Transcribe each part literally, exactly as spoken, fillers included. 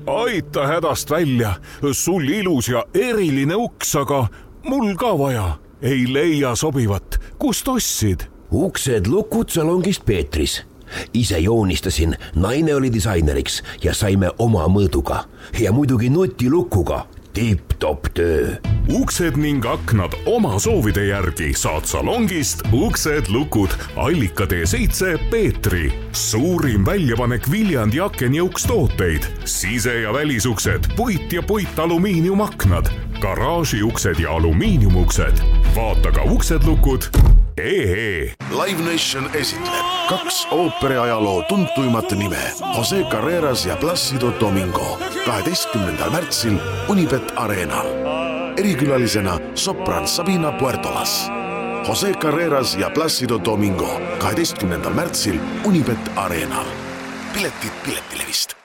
aita hädast välja, sul ilus ja eriline uks, aga mul ka vaja. Ei leia sobivat, kust ostsid? Uksed lukud salongist Peetris. Ise joonistasin, naine oli disaineriks ja saime oma mõõduga. Ja muidugi nutilukuga. Tip-top töö. Uksed ning aknad oma soovide järgi saad salongist Uksed lukud Allika tee seitse Peetri. Suurim väljapanek Viljandi aken ja ukstooteid. Sise- ja välisuksed, puit ja puit alumiiniumaknad, garaažiuksed ja alumiiniumuksed. Vaata ka Uksed lukud. Ee. Live Nation esitleb kaks ooperiajaloo tuntuimat nime, Jose Carreras ja Plácido Domingo, kaheteistkümnendal märtsil Unibet Arenal. Erikülalisena sopran Sabina Puertolas. Jose Carreras ja Plácido Domingo, kaheteistkümnendal märtsil Unibet Arenal. Piletid Piletilevist.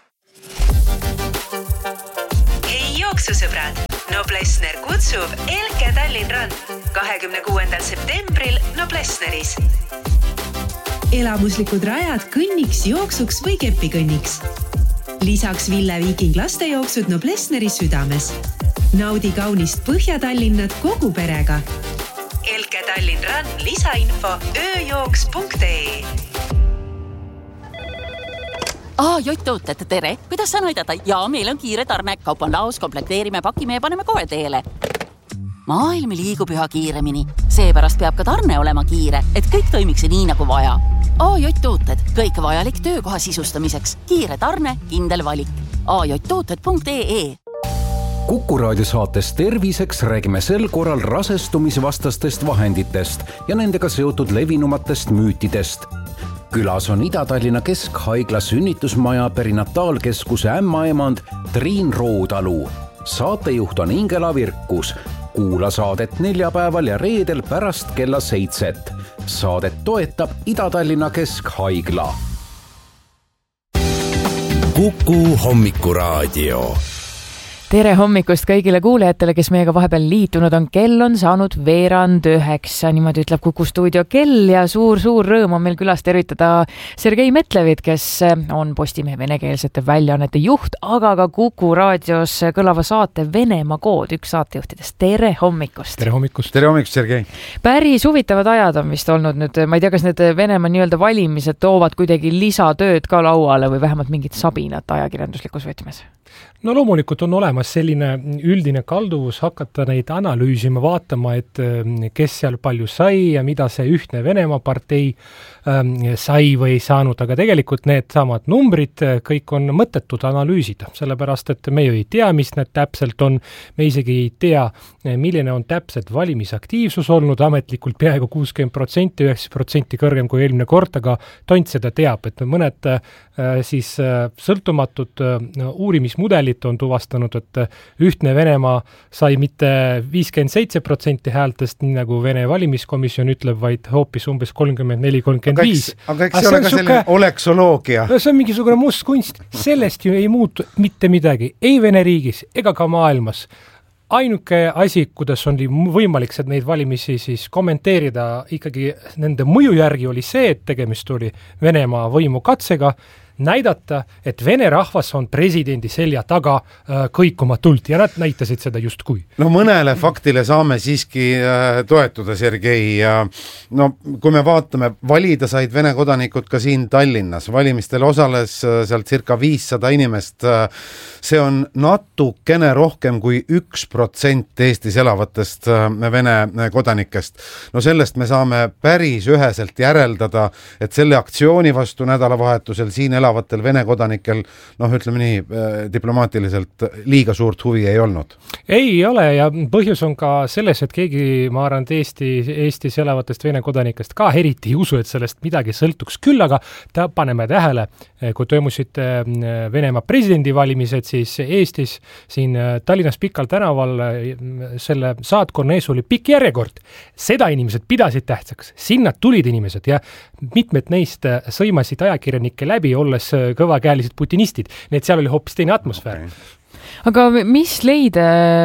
Hei jooksusõbrad! Noblessner kutsub Elke Tallinn Run kahekümne kuuendal septembril Noblessneris. Elamuslikud rajad kõnniks, jooksuks või kepikõnniks. Lisaks Ville Viiking lastejooksud Noblessneri südames. Naudi kaunist Põhja-Tallinnat kogu perega. Elke Tallinn Run lisainfo ööjooks punkt ee. Aa, Jott-tooted, tere! Kuidas saan aidata? Jaa, meil on kiire tarne. Kaup on laos, komplekteerime, pakime ja paneme kohe teele. Maailm liigub üha kiiremini. Seepärast peab ka tarne olema kiire, et kõik toimiks nii nagu vaja. A J-tooted, kõik vajalik töökoha sisustamiseks. Kiire tarne, kindel valik. a j tooted punkt ee. Kuku raadiosaates Terviseks räägime sel korral rasestumisvastastest vahenditest ja nendega seotud levinumatest müütidest. Külas on Ida-Tallinna Keskhaigla sünnitusmaja perinataalkeskuse ämmaemand Triin Roodalu. Saatejuht on Ingela Virkus. Kuula saadet neljapäeval ja reedel pärast kella seitset. Saadet toetab Ida-Tallinna Keskhaigla. Kuku hommikuraadio. Tere hommikust kõigile kuulajatele, kes meiega vahepeal liitunud on. Kell on saanud veerand üheksa, niimoodi ütleb Kuku stuudio kell ja suur-suur rõõm on meil külas tervitada Sergei Metlevit, kes on Postimehe venekeelsete väljaannete juht, aga ka Kuku raadios kõlava saate Venemaa kood, üks saatejuhtidest. Tere hommikust! Tere hommikust! Tere hommikust, Sergei! Päris huvitavad ajad on vist olnud nüüd, ma ei tea, kas need Venemaa nii-öelda valimised toovad kuidagi lisatööd ka lauale või vähemalt mingit sabinat ajakirjanduslikus võtmes? No loomulikult on olemas selline üldine kalduvus hakata neid analüüsima, vaatama, et kes seal palju sai ja mida see ühtne Venemaa partei ähm, sai või ei saanud, aga tegelikult need samad numbrid kõik on mõttetud analüüsida, sellepärast et me ju ei tea, mis need täpselt on, me isegi ei tea, milline on täpselt valimisaktiivsus olnud, ametlikult peaaegu kuuskümmend protsenti, üheksakümmend protsenti kõrgem kui eelmine kord, aga tont seda teab, et mõned äh, siis äh, sõltumatud äh, uurimismudelit on tuvastanud, et ühtne Venemaa sai mitte viiskümmend seitse protsenti häältest, nii nagu Vene valimiskomisjon ütleb, vaid hoopis umbes kolmkümmend neli kolmkümmend viis. Aga eks see ole ka selline oleksoloogia. See on mingisugune must kunst. Sellest ju ei muutu mitte midagi, ei Vene riigis ega ka maailmas. Ainuke asi, kuidas on võimalik neid valimisi siis kommenteerida ikkagi nende mõju järgi oli see, et tegemist oli Venemaa võimu katsega näidata, et Vene rahvas on presidendi selja taga äh, kõikumatult ja nad näitasid seda just kui. No mõnele faktile saame siiski äh, toetuda, Sergei, ja no kui me vaatame, valida said Vene kodanikud ka siin Tallinnas, valimistel osales äh, sealt circa viissada inimest, äh, see on natukene rohkem kui üks protsent Eestis elavatest äh, Vene kodanikest. No sellest me saame päris üheselt järeldada, et selle aktsiooni vastu nädalavahetusel siin elavad elavatel Vene kodanikel, noh ütleme nii, diplomaatiliselt liiga suurt huvi ei olnud. Ei ole ja põhjus on ka selles, et keegi, ma arvan, Eesti, Eestis elavatest Vene kodanikest ka eriti ei usu, et sellest midagi sõltuks. Küll aga ta paneme tähele, kui toimusid Venemaa presidendivalimised, siis Eestis siin Tallinnas Pikal tänaval selle saatkonna ees oli pikk järjekord. Seda inimesed pidasid tähtsaks. Sinna tulid inimesed ja mitmed neist sõimasid ajakirjanikke läbi, olles kõvakäelised putinistid. Need seal oli hoopis teine atmosfäär. Okay. aga mis leide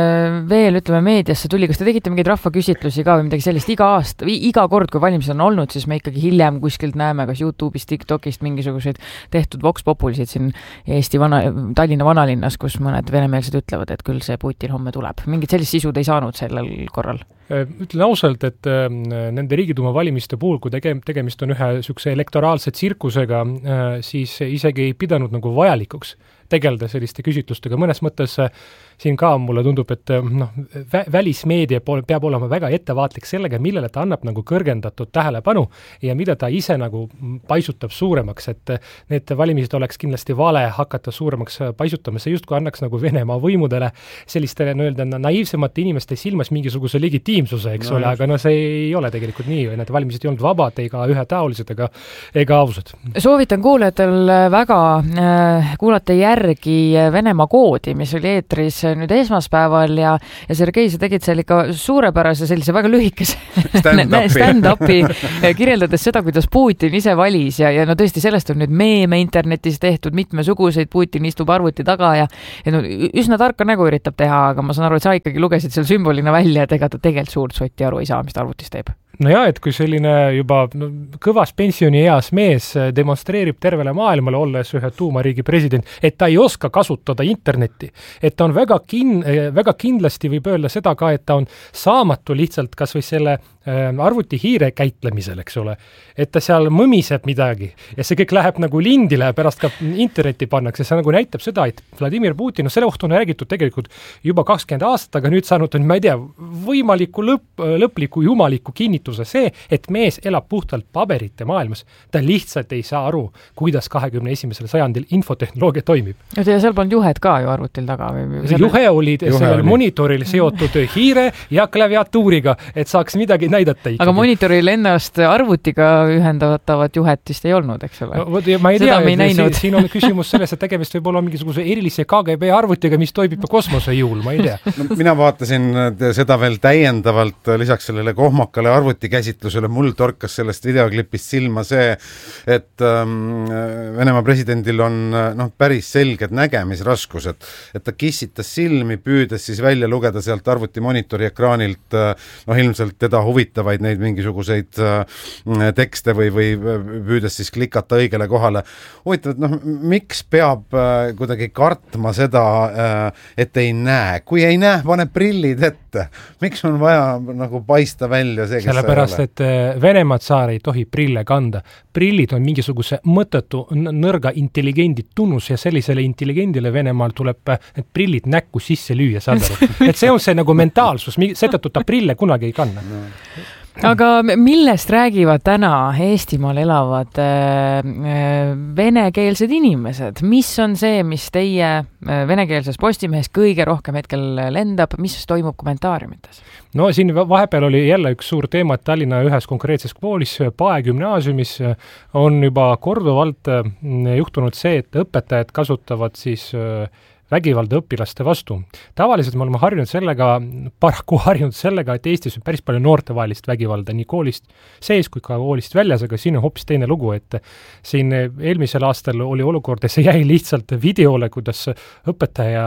veel, ütleme, meediasse tuli, kas te tegite mingeid rahvaküsitlusi ka või midagi sellist iga aasta, iga kord, kui valimised on olnud, siis me ikkagi hiljem kuskilt näeme kas YouTube'ist, TikTok'ist mingisuguseid tehtud Vox Populisid siin Eesti vana, Tallinna vanalinnas, kus mõned venemeelsed ütlevad, et küll see Putin homme tuleb. Mingit sellist sisud ei saanud sellel korral? Ütlen ausalt, et nende Riigiduuma valimiste puhul, kui tege, tegemist on ühe sükse elektoraalse tsirkusega, siis isegi ei pidanud nagu vajalikuks tegeleda selliste küsitlustega. Mõnes mõttes siin ka mulle tundub, et noh, vä- välismeedia peab olema väga ettevaatlik sellega, millele ta annab nagu kõrgendatud tähelepanu ja mida ta ise nagu paisutab suuremaks, et need valimised oleks kindlasti vale hakata suuremaks paisutama. See just kui annaks nagu Venemaa võimudele sellistele nii-öelda naiivsemate inimeste silmas mingisuguse legitiimsuse, eks no, ole, aga no see ei ole tegelikult nii. Need valimised ei olnud vabad ega ühetaolised ega, ega ausad. Soovitan kuulajatel väga äh, kuulata järgi Venemaa koodi, mis oli eetris nüüd esmaspäeval ja, ja Sergei, sa tegid seal ikka suurepärase sellise väga lühikese stand-upi, stand-upi kirjeldades seda, kuidas Putin ise valis ja, ja no tõesti sellest on nüüd meeme internetis tehtud mitmesuguseid, Putin istub arvuti taga ja, ja no, üsna tarka nägu üritab teha, aga ma saan aru, et sa ikkagi lugesid seal sümbolina välja, et ega ta tegelikult suurt sotti aru ei saa, mis ta arvutis teeb. No ja, et kui selline juba no, kõvas pensioni eas mees demonstreerib tervele maailmale, olles ühe tuumariigi president, et ta ei oska kasutada internetti, et ta on väga, kin- väga kindlasti võib öelda seda ka, et ta on saamatu lihtsalt kas või selle äh, arvuti hiire käitlemisel, eks ole, et ta seal mõmiseb midagi ja see kõik läheb nagu lindile ja pärast ka internetti pannakse, see nagu näitab seda, et Vladimir Putin, no selle kohta on räägitud tegelikult juba kakskümmend aastat, aga nüüd saanud on, ma ei tea, võimaliku lõpp, lõpliku jumaliku kinnituse see, et mees elab puhtalt paberite maailmas. Ta lihtsalt ei saa aru, kuidas kahekümne esimesel sajandil infotehnoloogia toimib. Ja seal polnud juhed ka ju arvutil taga. Selle... Juhe oli sellel oli. Monitoril seotud hiire ja klaviatuuriga, et saaks midagi näidata. Ikkagi. Aga monitoril ennast arvutiga ühendatavat juhet vist ei olnud, eks ole? No, ma ei tea, siin, siin on küsimus selles, et tegemist võib olla mingisuguse erilise K G B arvutiga, mis toimib kosmosejõul, ma ei tea. No, mina vaatasin seda veel täiendavalt lisaks sellele kohmakale arvutiga käsitlusele, mul torkas sellest videoklipist silma see, et ähm, Venemaa presidendil on noh, päris selged nägemisraskused, et ta kissitas silmi, püüdes siis välja lugeda sealt arvuti monitori ekraanilt noh, ilmselt teda huvitavaid neid mingisuguseid äh, tekste või, või püüdes siis klikata õigele kohale. Huvitav, et noh, miks peab äh, kuidagi kartma seda, äh, et ei näe? Kui ei näe, pane prillid ette. Miks on vaja nagu paista välja see, kes sellepärast, et Venemaa tsaar ei tohi prille kanda. Prillid on mingisuguse mõttetu nõrga intelligendi tunnus ja sellisele intelligendile Venemaal tuleb need prillid näkku sisse lüüa, saad aru. Et see on see nagu mentaalsus, seetõttu ta prille kunagi ei kanna. No. Aga millest räägivad täna Eestimaal elavad äh, venekeelsed inimesed? Mis on see, mis teie venekeelses Postimehes kõige rohkem hetkel lendab? Mis toimub kommentaariumites? No siin vahepeal oli jälle üks suur teema, et Tallinna ühes konkreetses koolis, Pae gümnaasiumis on juba korduvalt juhtunud see, et õpetajad kasutavad siis vägivalda õpilaste vastu. Tavaliselt me oleme harjunud sellega, paraku harjunud sellega, et Eestis on päris palju noortevahelist vägivalda nii koolist sees kui ka koolist väljas, aga siin on hoopis teine lugu, et siin eelmisel aastal oli olukord ja see jäi lihtsalt videole, kuidas õpetaja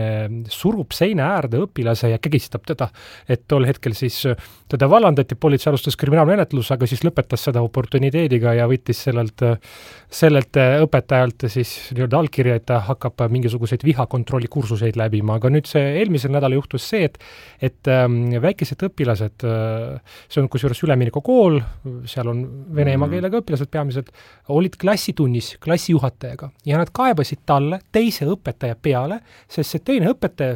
surub seina äärde õpilase ja kägistab teda. Et tol hetkel siis teda vallandati, politsei alustas kriminaalmenetlus, aga siis lõpetas seda oportuniteediga ja võttis sellelt, sellelt õpetajalt siis nii-öelda allkirja, et ta hakkab mingisuguseid viha kontrolli kursuseid läbima, aga nüüd see eelmisel nädal juhtus see, et, et ähm, väikesed õpilased, äh, see on kusjuures ülemineku kool, seal on vene emakeelega õpilased peamiselt, olid klassitunnis klassijuhatajaga ja nad kaebasid talle teise õpetaja peale, sest see teine õpetaja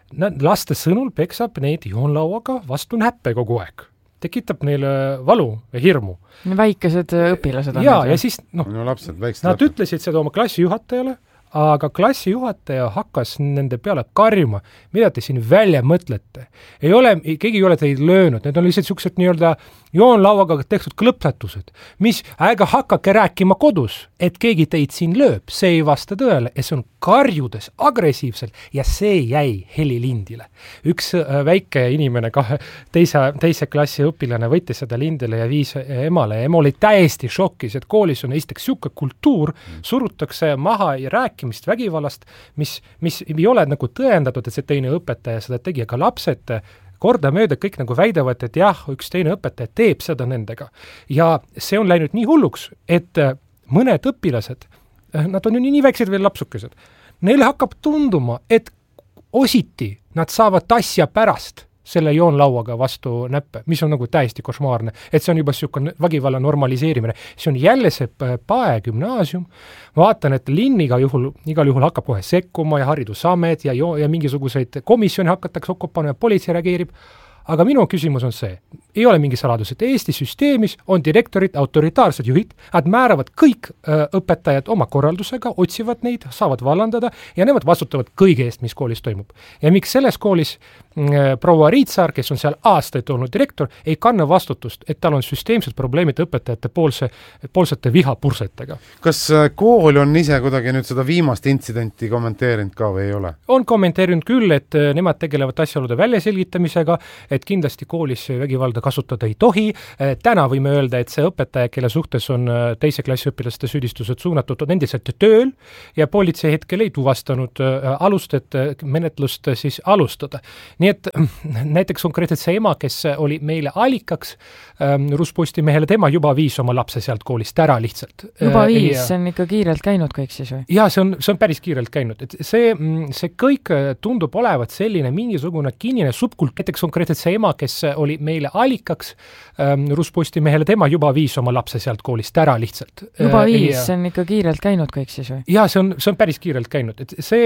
laste sõnul peksab neid joonlauaga vastu näppe kogu aeg. Tekitab neile valu ja hirmu. Väikesed õpilased on. Ja, ja siis noh, no, lapsed, nad lapsed. Ütlesid seda oma klassijuhatajale, aga klassijuhataja hakkas nende peale karjuma, mida te siin välja mõtlete. Ei ole, keegi ei ole teid löönud, need on lihtsalt siuksed nii-öelda joonlauaga tehtud klõpsatused, mis ärge hakake rääkima kodus, et keegi teid siin lööb, see ei vasta tõele ja see on karjudes agressiivselt ja see jäi helilindile. Üks väike inimene, kahe, teise, teise klassi õpilane võttis seda lindile ja viis emale ja ema oli täiesti šokis, et koolis on esiteks siuke kultuur, surutakse maha ja rääkimist vägivallast, mis, mis ei ole nagu tõendatud, et see teine õpetaja seda tegi, aga lapsed kordamööda kõik nagu väidavad, et jah, üks teine õpetaja teeb seda nendega. Ja see on läinud nii hulluks, et mõned õpilased, nad on ju nii väiksed veel lapsukesed, neile hakkab tunduma, et ositi nad saavad asja pärast selle joonlauaga vastu näppe, mis on nagu täiesti košmaarne, et see on juba siuke vägivalla normaliseerimine. See on jälle see Pae gümnaasium. Ma vaatan, et linn igal juhul, igal juhul hakkab kohe sekkuma ja haridusamet ja, jo- ja mingisuguseid komisjoni hakatakse okkupana ja politsei reageerib. Aga minu küsimus on see, ei ole mingi saladus, et Eesti süsteemis on direktorid, autoritaarsed juhid, nad määravad kõik öö, õpetajad oma korraldusega, otsivad neid, saavad vallandada ja nemad vastutavad kõige eest, mis koolis toimub. Ja miks selles koolis öö, proua Riitsaar, kes on seal aastaid olnud direktor, ei kanna vastutust, et tal on süsteemsed probleemid õpetajate poolse, poolsete vihapursetega. Kas kool on ise kuidagi nüüd seda viimast intsidenti kommenteerinud ka või ei ole? On kommenteerinud küll, et nemad tegelevad asjaolude väljaselgitamisega, et kindlasti koolis vägivalda kasutada ei tohi. Täna võime öelda, et see õpetaja, kelle suhtes on teise klassi õpilaste süüdistused suunatud, on endiselt tööl ja politsei hetkel ei tuvastanud alust, et menetlust siis alustada. Nii et näiteks konkreetselt see ema, kes oli meile allikaks Ruspostimehele, tema juba viis oma lapse sealt koolist ära lihtsalt. Juba viis, see on ikka kiirelt käinud kõik siis või? Ja see on, see on päris kiirelt käinud. Et see, see kõik tundub olevat selline mingisugune kinnine subkult, näiteks konkreetselt see ema, kes oli meile allikaks ähm, Ruspostimehele, tema juba viis oma lapse sealt koolist ära lihtsalt. Juba viis, see on ikka kiirelt käinud kõik siis või? Ja see on, see on päris kiirelt käinud. Et see